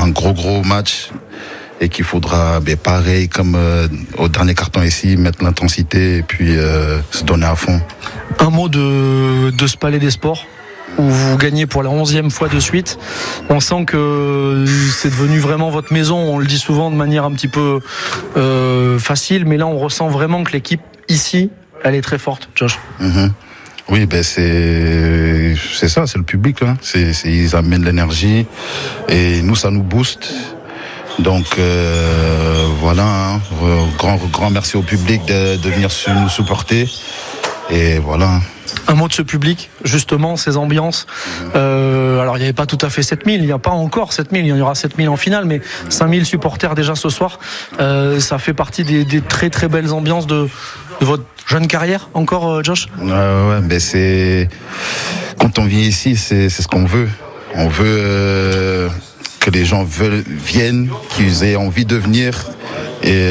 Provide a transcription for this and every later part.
un gros match et qu'il faudra, pareil comme au dernier carton ici, mettre l'intensité et puis se donner à fond. Un mot de ce Palais des Sports où vous gagnez pour la 11e fois de suite. On sent que c'est devenu vraiment votre maison. On le dit souvent de manière un petit peu facile, mais là on ressent vraiment que l'équipe ici, elle est très forte, Josh. Oui, c'est ça, c'est le public. Hein. Ils amènent l'énergie et nous, ça nous booste. Donc voilà, hein. Grand merci au public de venir nous supporter. Et voilà. Un mot de ce public, justement, ces ambiances. Alors, il n'y avait pas tout à fait 7000, il n'y a pas encore 7000, il y aura 7000 en finale, mais 5000 supporters déjà ce soir. Ça fait partie des très très belles ambiances de votre jeune carrière, encore, Josh ? Ouais, c'est... Quand on vient ici, c'est ce qu'on veut. On veut que les gens viennent, qu'ils aient envie de venir. Et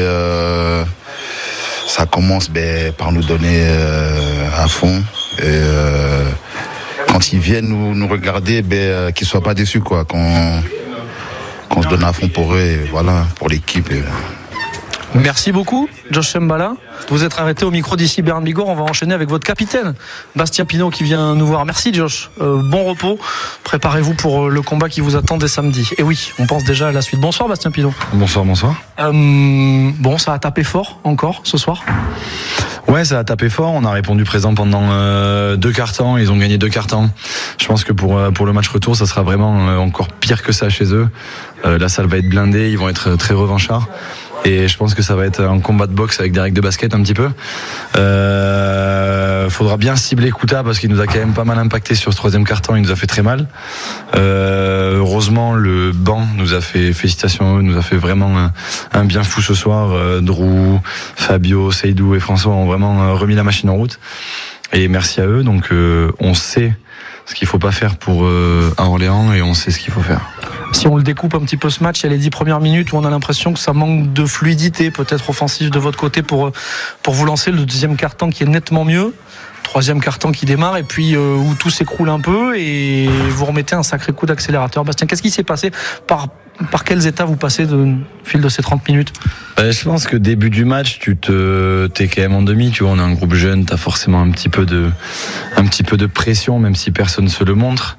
ça commence par nous donner à fond. Et quand ils viennent nous regarder, qu'ils ne soient pas déçus, quoi. Qu'on se donne à fond pour eux, et voilà, pour l'équipe. Merci beaucoup, Josh Chembala. Vous êtes arrêté au micro d'ici Bern Bigorre. On va enchaîner avec votre capitaine, Bastien Pinault, qui vient nous voir. Merci, Josh. Bon repos. Préparez-vous pour le combat qui vous attend dès samedi. Et oui, on pense déjà à la suite. Bonsoir, Bastien Pinault. Bonsoir. Bon, ça a tapé fort encore ce soir. Ouais, ça a tapé fort. On a répondu présent pendant 2 quarts-temps. Ils ont gagné 2 quarts-temps. Je pense que pour le match retour, ça sera vraiment encore pire que ça chez eux. La salle va être blindée. Ils vont être très revanchards. Et je pense que ça va être un combat de boxe avec des règles de basket un petit peu. Faudra bien cibler Kouta parce qu'il nous a quand même pas mal impacté sur ce 3e quart-temps. Il nous a fait très mal. Heureusement, le banc nous a fait, félicitations à eux, nous a fait vraiment un bien fou ce soir. Drew, Fabio, Seydou et François ont vraiment remis la machine en route. Et merci à eux. Donc on sait ce qu'il faut pas faire à Orléans et on sait ce qu'il faut faire. Si on le découpe un petit peu ce match, il y a les 10 premières minutes où on a l'impression que ça manque de fluidité, peut-être offensive de votre côté pour vous lancer. Le 2e quart-temps qui est nettement mieux. 3e quart-temps qui démarre et puis où tout s'écroule un peu et vous remettez un sacré coup d'accélérateur. Bastien, qu'est-ce qui s'est passé par quels états vous passez au fil de ces 30 minutes ? Je pense que début du match, t'es quand même en demi, tu vois, on est un groupe jeune, t'as forcément un petit peu de pression, même si personne se le montre.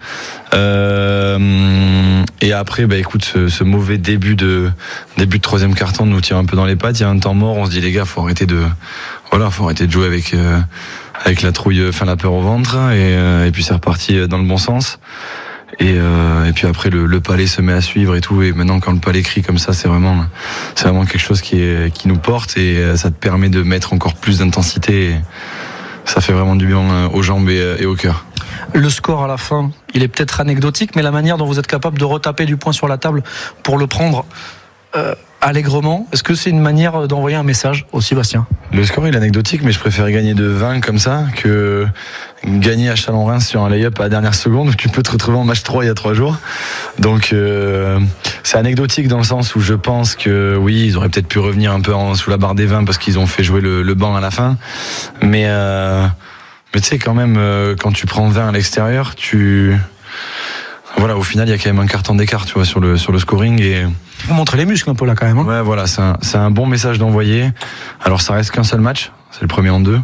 Et après, écoute, ce mauvais début de 3e quart-temps nous tire un peu dans les pattes. Il y a un temps mort, on se dit les gars, faut arrêter de jouer avec la trouille, la peur au ventre, et puis c'est reparti dans le bon sens. Et puis après le palais se met à suivre et tout, et maintenant quand le palais crie comme ça, c'est vraiment quelque chose qui nous porte, et ça te permet de mettre encore plus d'intensité, et ça fait vraiment du bien aux jambes et au cœur. Le score à la fin, il est peut-être anecdotique, mais la manière dont vous êtes capable de retaper du poing sur la table pour le prendre allègrement, est-ce que c'est une manière d'envoyer un message aussi, Bastien ? Le score il est anecdotique, mais je préfère gagner de 20 comme ça que gagner à Chalon-Reims sur un lay-up à la dernière seconde où tu peux te retrouver en match 3 il y a 3 jours. Donc c'est anecdotique dans le sens où je pense que oui, ils auraient peut-être pu revenir un peu sous la barre des 20 parce qu'ils ont fait jouer le banc à la fin, mais tu sais quand même quand tu prends 20 à l'extérieur, voilà, au final il y a quand même un quart-temps d'écart, tu vois, sur le scoring, et vous montrez les muscles un peu là quand même. Ouais, voilà, c'est un bon message d'envoyer. Alors ça reste qu'un seul match, c'est le premier en 2,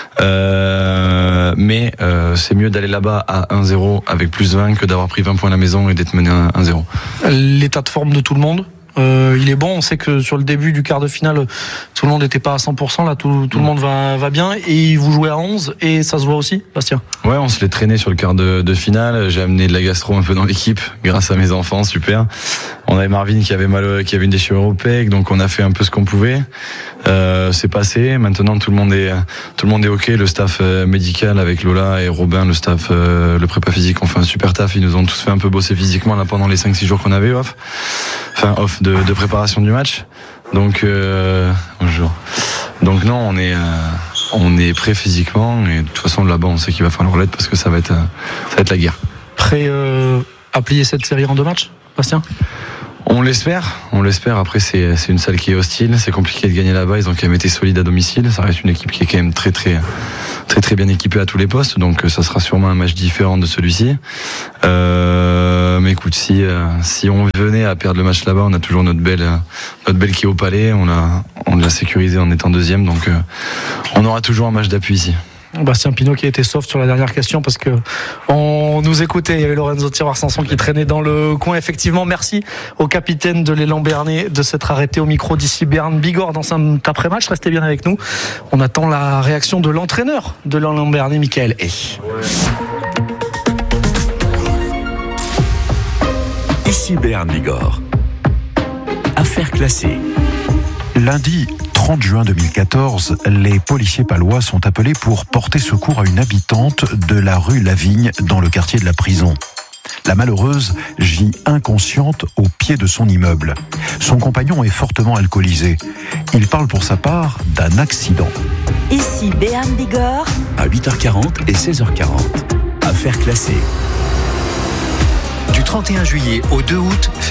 mais c'est mieux d'aller là-bas à 1-0 avec plus 20 que d'avoir pris 20 points à la maison et d'être mené à 1-0. L'état de forme de tout le monde, il est bon. On sait que sur le début du quart de finale, tout le monde n'était pas à 100%. Là, tout le monde va bien. Et vous jouez à 11 et ça se voit aussi, Bastien. Ouais, on se l'est traîné sur le quart de finale. J'ai amené de la gastro un peu dans l'équipe grâce à mes enfants, super. On avait Marvin qui avait une déchirure au pec, donc on a fait un peu ce qu'on pouvait. C'est passé. Maintenant, tout le monde est ok. Le staff médical avec Lola et Robin, le staff, le prépa physique, ont fait un super taf. Ils nous ont tous fait un peu bosser physiquement là pendant les 5-6 jours qu'on avait off. Enfin, off de préparation du match. Donc, bonjour. Donc non, on est prêt physiquement, et de toute façon là-bas, on sait qu'il va falloir l'être parce que ça va être la guerre. Prêt à plier cette série en 2 matchs, Bastien ? On l'espère. Après, c'est une salle qui est hostile. C'est compliqué de gagner là-bas. Ils ont quand même été solides à domicile. Ça reste une équipe qui est quand même très bien équipée à tous les postes. Donc, ça sera sûrement un match différent de celui-ci. Mais écoute, si on venait à perdre le match là-bas, on a toujours notre belle qui est au palais. On l'a sécurisé en étant deuxième. Donc, on aura toujours un match d'appui ici. Bastien Pinault qui a été soft sur la dernière question parce que on nous écoutait, il y avait Lorenzo Tiroir-Sanson qui traînait dans le coin. Effectivement, merci au capitaine de l'élan Bernais de s'être arrêté au micro d'ici Berne Bigorre dans un après-match. Restez bien avec nous. On attend la réaction de l'entraîneur de l'élan Bernais, Michael Hay. Ici Berne Bigorre. Affaire classée. Lundi 30 juin 2014, les policiers palois sont appelés pour porter secours à une habitante de la rue Lavigne dans le quartier de la Prison. La malheureuse gît inconsciente au pied de son immeuble. Son compagnon est fortement alcoolisé. Il parle pour sa part d'un accident. Ici Berne Bigorre. À 8h40 et 16h40. Affaire classée. Du 31 juillet au 2 août,